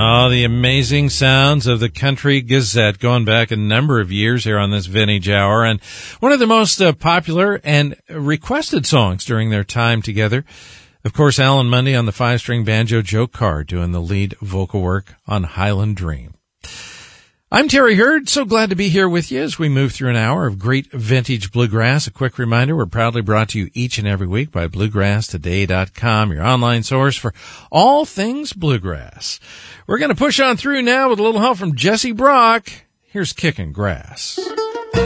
Oh, the amazing sounds of the Country Gazette going back a number of years here on this Vintage Hour. And one of the most popular and requested songs during their time together. Of course, Alan Mundy on the 5-string banjo, Joe Carr doing the lead vocal work on Highland Dream. I'm Terry Hurd, so glad to be here with you as we move through an hour of great vintage bluegrass. A quick reminder, we're proudly brought to you each and every week by BluegrassToday.com, your online source for all things bluegrass. We're going to push on through now with a little help from Jesse Brock. Here's Kickin' Grass.